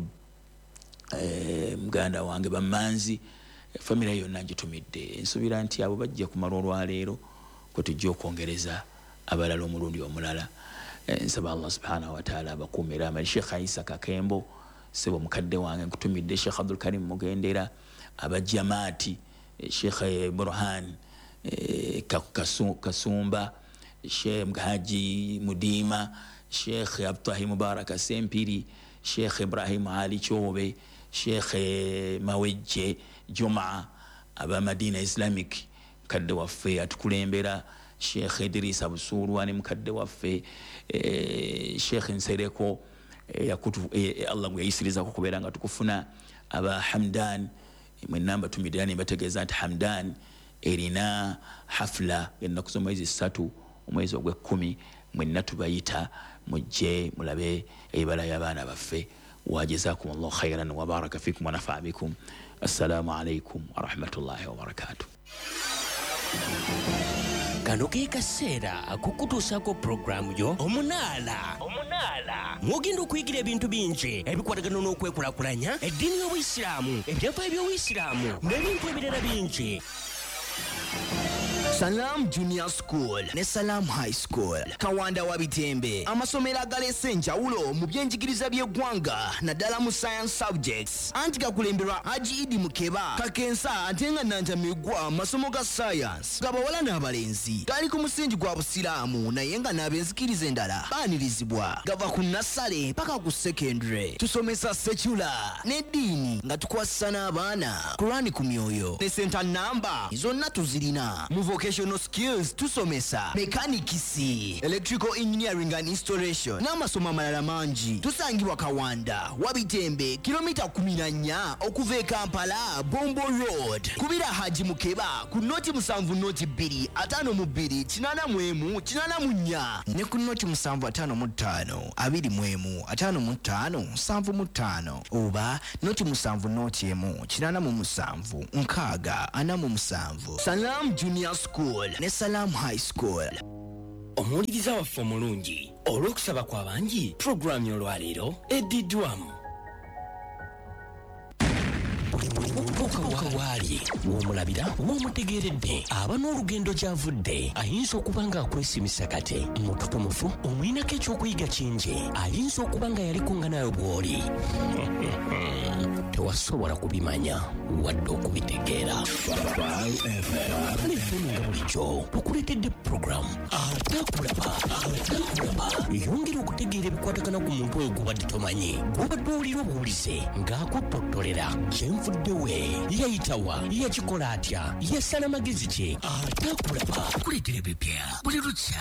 e, muganda wange Bamanzi e, famire yonna ngitumidde. Nsubira nti abo bajja kumala olwaleero kwe tujja okwongereza abalala omulundi omulala. E, nsaba Allah subhanahu wa ta'ala abakuumira amali. Sheikh Isa Kakembo sebo mukadde wange nkutumidde, Sheikh Abdul Karim Mugendera, abajamaati e, Sheikh Burhan e, Kasumba, Sheikh Haji Mudima, Sheikh Abtahi Mubaraka Sempiri, Sheikh Ibrahim Ali Chobe, Sheikh Mawejje Juma, aba Madina Islamic mukadde waffe atukulembera, Sheikh Idris Abusurwa ne mukadde waffe e, Sheikh Nsereko e, yakutu e, Allah gwe yisiriza kukubeera nga tukufuna, aba Hamdan mwenamba tumidani bategeeza nti Hamdan erina hafla ennaku z'omwezi ssatu omwezi ogw'ekkumi, mwenna tubayita mujje mulabe ebibala y'abaana baffe. Wajazakum Allah khairan wa baraka fikum wa nafa'a bikum. Assalamu alaikum wa rahmatullahi wa barakatuh. Kano ke kaseera akukutuusako programu yo Omunaala. Omunaala mugenda okuyigira ebintu bingi ebikwatagana n'okwekulaakulanya eddiini y'Obuyisiraamu, ebyafaayo by'Obuyisiraamu n'ebintu ebirala bingi. Salam Junior School ne Salam High School Kawanda wa Bitembe, amasomero agalese enjawulo mu byenjigiriza by'eggwanga naddala mu science subjects. Anti gakulemberwa Haji Idi Mukeba Kakensa ate nga Nanjamigwa masomo ga science gabawala n'abalenzi gali ku musingi gwa busiraamu naye nga n'abenzikiriza endala baanirizibwa, gava ku nasale paka ku secondary. Tusomesa secular n'eddiini nga tukwasisa n'abaana Qur'ani ku myoyo ne center number zonna tuzirina. Mu vocational skills tusomesa mechanicisi, electrical engineering and installation n'amasomo amalala mangi. Tusangibwa Kawanda wa Bitembe kilomita kumi na nnya okuva e Kampala Bombo Road. Kubira Haji Mukeba ku noti musanvu noti bbiri ataano mu bbiri kinaana mu emu kinaana mu nnya ne ku noti musanvu ataano mu ttaano abiri mu emu ataano mu ttaano nsanvu mu ttaano oba noti musanvu noti emu kinaana mu musanvu nkaaga ana mu musanvu. Salam Junior School ne Salam High School. Omuwuliriza waffe omulungi olw'okusaba kw'abangi pulogulaamu y'olwaleero eddiddwamu buka waali w'omulabira w'omutegeeredde aba n'olugendo gy'avudde ayinza okuba ng'akwesimisa kate mututumufu omuyinako ekyokuyiga kingi ayinza okuba nga yali kunga nayo bw'oli tewasobola kubimanya wadde okubitegeera alefemu nga bulijjo tukuleetedde pulogulaamu atakulaba atakulaba yongera okutegeera ebikwatagana ku muntu oyo gubadde tomanyi gubadde owulira obuwulize ng'akuttotolera kyenvuddewe yayitawa yakikola atya yasala magezi ki atakulaba kuleetera ebipya buli lutya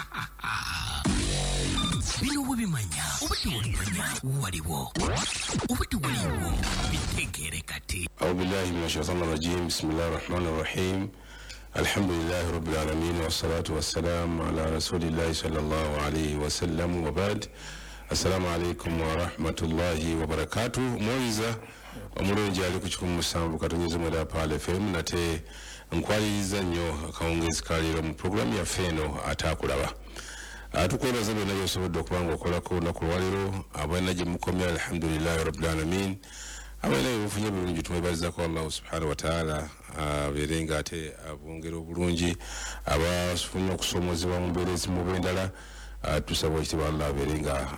bino webimanya oba tewabimanya waliwo oba tewaliwo bitegeere kati أعوذ بالله من الشيطان الرجيم بسم الله الرحمن الرحيم الحمد لله رب العالمين والصلاة والسلام على رسول الله صلى الله عليه وسلم وبعد السلام عليكم ورحمة الله وبركاته مويزة omulungi ali ku kikumi musanvu katonyeze mwera pale F M nate nkwaliriza nnyo akawungezi kaliro mu programu yaffe eno atakulaba atukwebaza byonna byosobodde okubanga okolako olunaku lwaliro abalina gye mukomya alhamdulillahi rabbil alamin abalina byebufunye bulungi tumwebazizako allahu subhanahu wataala abeere nga ate abongera obulungi abafunye okusoomozebwa mu mbeera ezimu bwendala tusaba ekitiibwa allah abeere nga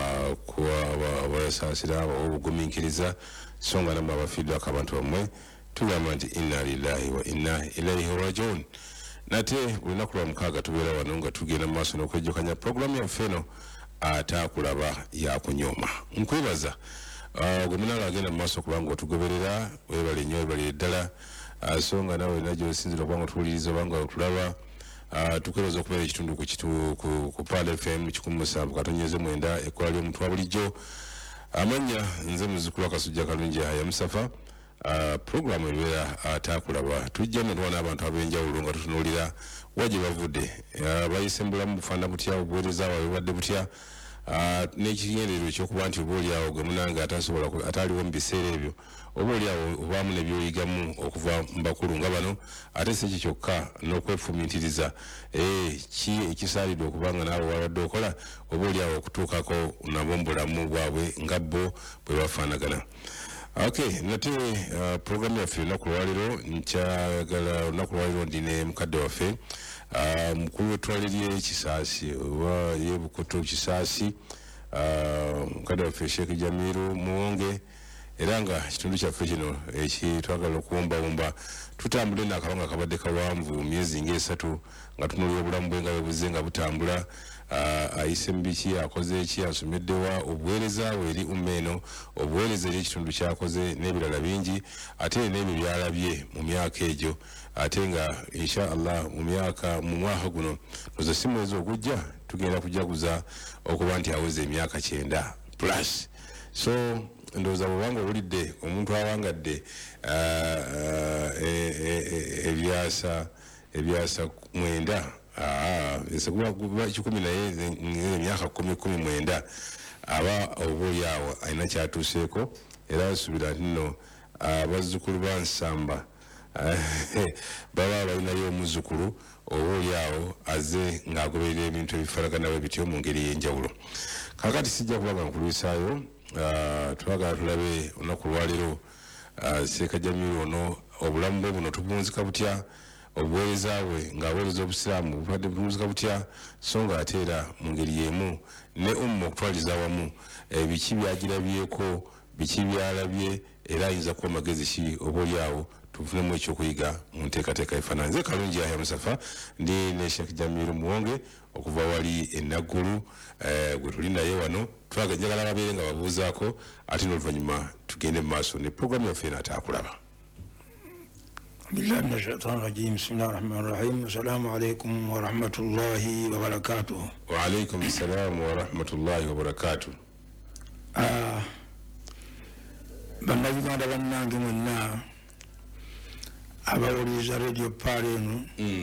abayasaasira obugumiikiriza songa namwe abafiiddwako abantu bammwe tugamba nti inna lillahi wa inna ilaihi rajiun nate olunaku lwa mukaaga tubeera wano nga tugenda mu maaso n'okwejjukanya pulogulaamu yaffe eno ataakulaba yakunyooma nkwebaza gwe munala agenda mu maaso kubanga otugoberera webale nnyo webalire ddala songa nawe olina gy'osinzira okubanga otuwuliriza obanga otulaba tukwebaza okubeera ekitundu ku Pal F M kikumi musanvu katonyeze mwenda ekkola ly'omuntu wa bulijjo amanya nze muzukulu akasujja kalungi ya Musafa programu ebeera ataakulaba tujja ne tuwana abantu ab'enjawulo nga tutunuulira wagye bavudde bayise mbulamu bufaana butya obuweereza bwabwe bwadde butya n'ekigendererwa ekyokuba nti oba oliawo gwe munanga atasobola ataaliwo mu biseera ebyo oba oliawo obaamu ne byoyigamu okuva mu bakulu nga bano ate si ekyo kyokka n'okwefumiitiriza ki ekisaalidde okuba nga naawe wabadde okola oba oliawo okutuukako nabo mu bulamu bwabwe nga bo bwe bafaanagana. Okay, nate uh, programu yaffe olunaku lwaliro nkyagala olunaku lwaliro ndine mukadde waffe uh, mukulu w'ettwaliro Kisaasi oba y'ebukoto Kisaasi uh, mukadde waffe Sheikh Jamiru Muwonge era nga kitundu kyaffe kino ekitwagala okuwumbawumba tutambule n'akabanga kabadde kawanvu myezi ng'esatu nga tunuulira obulamu bwe nga bwebuze nga butambula ayise mu biki akoze eki asomeddewa obuweereza bwe eri umma eno obuweereza eri ekitundu kyakoze n'ebirala bingi ate n'ebyo byalabye mu myaka egyo ate nga insha allah mu myaka mu mwaka guno noza si mwezi ogujja tugenda kujaguza okuba nti aweze emyaka kyenda plus so ndowooza bwobanga owulidde omuntu awangadde ebyasa ebyasa mwenda esekuba kikumi naye emyaka kumi kumi mwenda aba oba oliawo alina kyatuuseeko era asuubira nti nno abazzukulu ba Nsamba baba balinayo omuzzukulu oba oliawo aze ng'agoberera ebintu ebifaanagana bwe bityo mu ngeri y'enjawulo. Kaakati sijja kubanga nkulwisaayo twagala tulabe olunaku lwaliro Seeka Jamiru ono obulamu bwe buno tubunzika butya obuweereza bwe ng'aweereza obusiraamu bubadde bubunzika butya so nga ate era mu ngeri y'emu ne umma okutwaliza awamu biki byagirabyeko biki byalabye era ayinza kuba magezi ki oba oliawo tufunemu ekyokuyiga mu nteekateeka efaanana. Nze kalungi Yahya Musafa ndi ne Sheikh Jamiru Muwonge okuva wali enaggulu gwe tuli naye wano twagajagala babeere nga babuuzaako ate n'oluvannyuma tugende mu maaso ne puroguramu yaffe n'ataakulaba. بالله من الشيطان الرجيم بسم الله الرحمن الرحيم السلام عليكم ورحمة الله وبركاته. وعليكم السلام ورحمة الله وبركاته. آه bannayuganda bannange mwenna abawuliriza radio Pal eno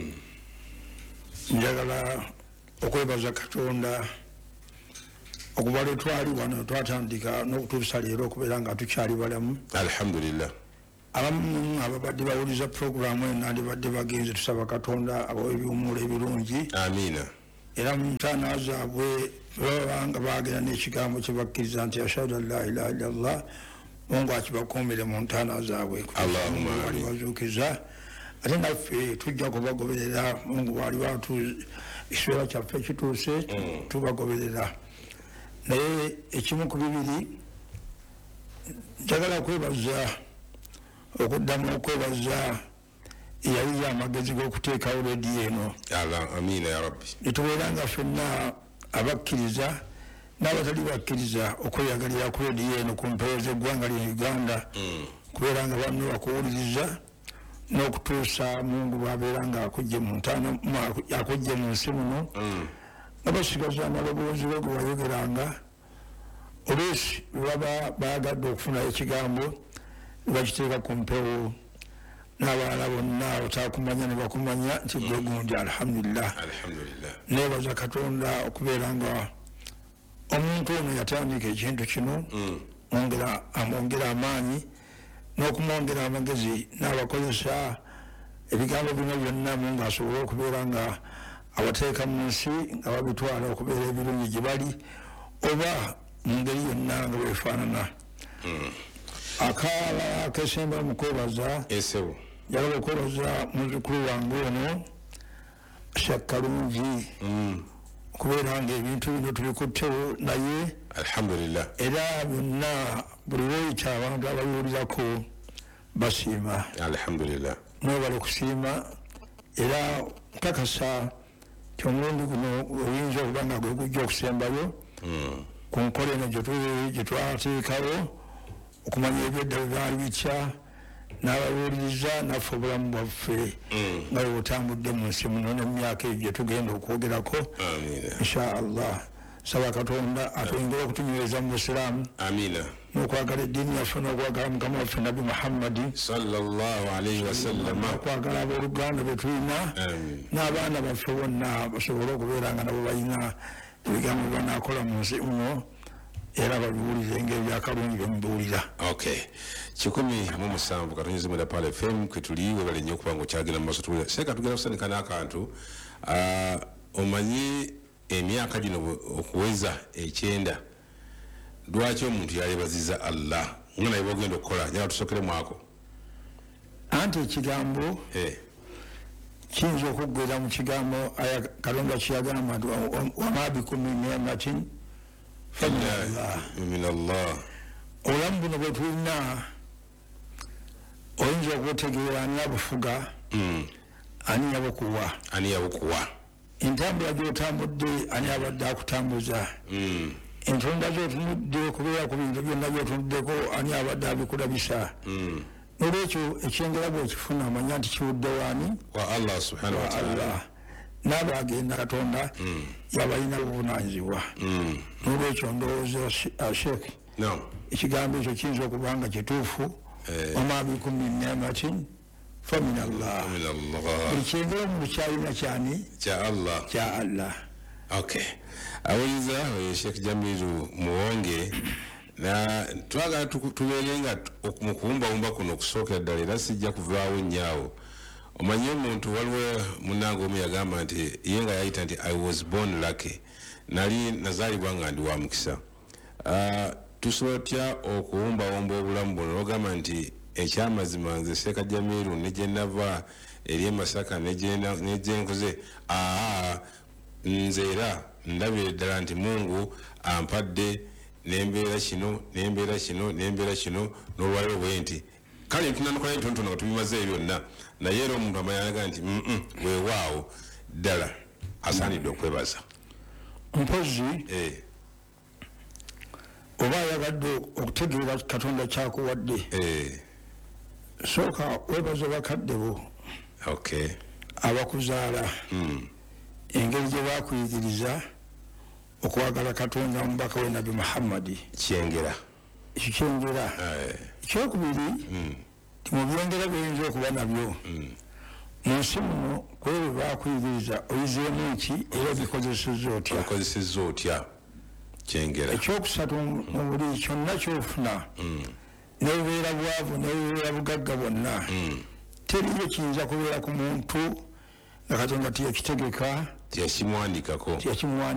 njagala okwebaza Katonda okuba lwe twali wano twatandika n'okutuusa leero okubeera nga tukyali balamu alhamdulillah abamu ababadde bawuliza programu eno nandibadde bagenze tusaba katonda abawe ebiwumula ebirungi amina era mu ntaana zaabwe babanga bagenda n'ekigambo kye bakkiriza nti ashhadu an la ilaha illallah Mungu akibakuumire mu ntaana zaabwe Allahumma amin bazuukiza ate naffe tujja kubagoberera Mungu bwali watu ekiseera kyaffe kituuse tubagoberera naye ekimu ku bibiri njagala kwebaza okuddamu okwebaza eyayiza amagezi g'okuteekawo leediyo eno amina ya rabbi nitubeeranga ffenna abakkiriza n'abatali bakkiriza okweyagalira ku leediyo eno ku mpewo z'eggwanga lya Uganda kubeera nga banno bakuwuliriza n'okutuusa Mungu bw'abeera nga akujje mu ntaana akujje mu nsi muno nga basigaza amaloboozi ge ge wayogeranga oluusi bwe baba baagadde okufunayo ekigambo ne bakiteeka ku mpewo n'abalala bonna otaakumanya ne bakumanya nti gwe gundi alhamdulillah neebaza Katonda okubeera nga omuntu ono yatandika ekintu kino ongera amwongera amaanyi n'okumwongera amagezi n'abakozesa ebigambo bino byonna Mungu asobole okubeera nga abateeka mu nsi nga babitwala okubeera ebirungi gye bali oba mu ngeri yonna nga bwefaanana akaala akesemba mu kwebaza njagala okwebaza muzukulu wange ono Shakkalungi okubeera nga ebintu bino tubikuttewo naye alhamdulillah era byonna buli woyita abantu abayiwulirako basiima alhamdulillah mwebale kusiima era nkakasa ti omulundi guno oyinza okuba nga gwe gujja okusembayo ku nkola eno gye twateekawo okumanya ebyedda bwe baali bitya n'ababuuliriza naffe obulamu bwaffe nga bwe butambudde mu nsi muno n'emyaka egyo gye tugenda okwogerako insha allah saba Katonda atwongere okutunyweza mu busiraamu amina n'okwagala eddiini yaffe n'okwagala mukama waffe Nabi Muhammadi sallallahu alayhi wa sallam okwagala abooluganda be tulina n'abaana baffe bonna basobole okubeera nga nabo balina ebigambo bye banaakola mu nsi muno era babiwulire engeri byakalungi byemubiwulira okay kikumi mu musanvu katonyeze mu Dapala F M kwe tuli webale nnyo okuba nga okyagenda mu maaso tuwulira seeka tugenda kusandika n'akantu omanyi emyaka gino okuweza ekyenda lwaki omuntu yalebaziza Allah nga naye bwogenda okukola njala tusokere mwako anti ekigambo kiyinza okuggwera mu kigambo Katonda kyeyagamba nti wama bikum min ni'matin min Allah obulamu buno bwe tulina oyinza okutegeera ani abufuga ani yabukuwa ani yabukuwa entambula gy'otambudde ani abadde akutambuza ensonga z'otunudde okubeera ku bintu byonna by'otunuddeko ani abadde abikulabisa n'olwekyo ekyengera bw'ekifuna amanya nti kiwudde waani wa Allah subhanahu wa ta'ala n'abo agenda Katonda yabalina buvunaanyizibwa n'olwekyo ndowooza Sheikh ekigambo ekyo kiyinza okuba nga kituufu wama bikum min ni'matin famin Allah buli kyengera omuntu kyalina kyani kya Allah kya Allah okay awuliza Sheikh Jamilu Muwonge na twagala tubeere nga mu kuwumbawumba kuno okusookera ddala era sijja kuvaawo nnyawo omanyi omuntu waliwo munange omu yagamba nti ye nga yayita nti I was born lucky nali nazaalibwa nga ndi wa mukisa tusobola tutya okuwumbawumba obulamu buno n'ogamba nti ekyamazima nze Sheikh Jamilu ne gye nava eri e Masaka ne gye nkoze aa nze era ndabira ddala nti Mungu ampadde nembeera kino nembeera kino nembeera kino n'olwaliro bwe nti kale tunanakola ntonotono nga tubimaze byonna naye era omuntu amanyaga nti weewaawo ddala asaanidde okwebaza mpozi oba ayagadde okutegeera Katonda kyakuwadde sooka weebaza bakadde bo abakuzaala engeri gye bakuyigiriza okwagala Katonda omubaka we Nabi Muhammadi kyengera kikyengera ekyokubiri ti mu byengera by'oyinza okuba nabyo mu nsi muno kwebwe bakuyigiriza oyizeemu ki era bikozesezza otya okozesezza otya kyengera ekyokusatu mu buli kyonna kyofuna n'obubeera bwavu n'obubeera bugagga bwonna teriyo kiyinza kubeera ku muntu nga Katonda teyakitegeka teyakimwandikako teyakimwandikako